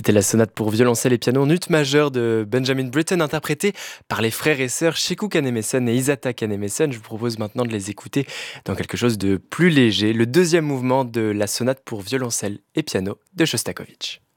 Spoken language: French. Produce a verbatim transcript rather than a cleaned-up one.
C'était la sonate pour violoncelle et piano en ut majeur de Benjamin Britten, interprétée par les frères et sœurs Sheku Kanemason et Isata Kanemason. Je vous propose maintenant de les écouter dans quelque chose de plus léger, le deuxième mouvement de la sonate pour violoncelle et piano de Shostakovich.